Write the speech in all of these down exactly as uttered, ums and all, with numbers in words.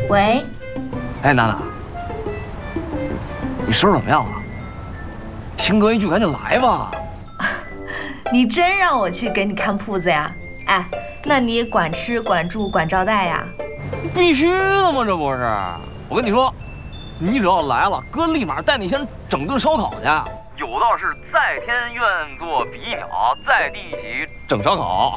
喂， 哎，娜娜，你手怎么样啊？听哥一句，赶紧来吧。 你真让我去给你看铺子呀？哎，那你管吃、管住、管招待呀？ 必须的嘛，这不是？我跟你说，你只要来了，哥立马带你先整顿烧烤去。有道是在天愿作比翼鸟，在地起整烧烤。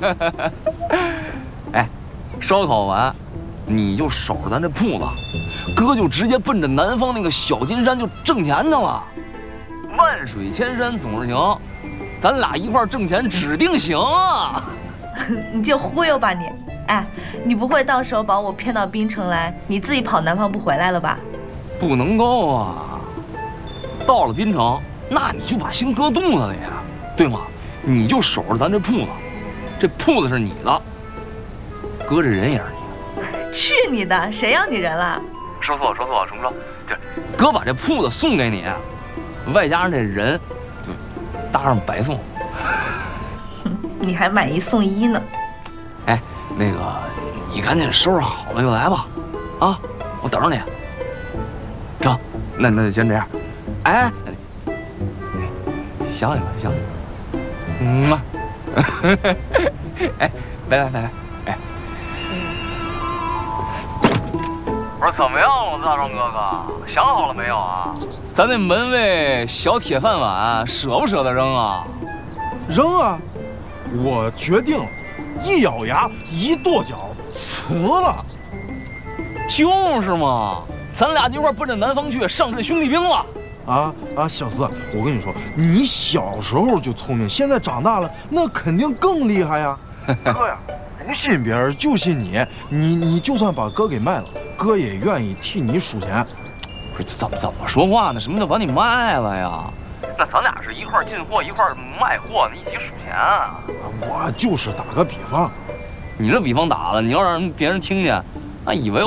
哎，烧烤完，你就守着咱这铺子，哥就直接奔着南方那个小金山就挣钱去了。万水千山总是情，咱俩一块儿挣钱指定行啊！ 你就忽悠吧你！哎，你不会到时候把我骗到滨城来，你自己跑南方不回来了吧？ 不能够啊！到了滨城，那你就把心搁肚子里啊，对吗？你就守着咱这铺子，这铺子是你的，哥这人也是你的。 去你的！谁要你人了？ 说错了，说错了，什么说？这哥把这铺子送给你，外加上这人，对，搭上白送。 你还买一送一呢。 哎，那个，你赶紧收拾好了就来吧，啊，我等着你。成，那那就先这样。哎，想你了，想你了。嗯嘛。哎，拜拜拜拜。哎。我说怎么样了，大壮哥哥？想好了没有啊？咱那门卫小铁饭碗舍不舍得扔啊？ 扔啊！我决定了，一咬牙，一跺脚，辞了。 就是嘛，咱俩一块奔着南方去上这兄弟兵了。 啊啊，小四，我跟你说，你小时候就聪明，现在长大了，那肯定更厉害呀。哥呀，不信别人就信你，你你就算把哥给卖了，哥也愿意替你数钱。 不是怎么怎么说话呢？什么叫把你卖了呀？那咱俩是一块进货一块卖货，一起数钱啊！ 我就是打个比方， 你这比方打了，你要让人别人听见，那以为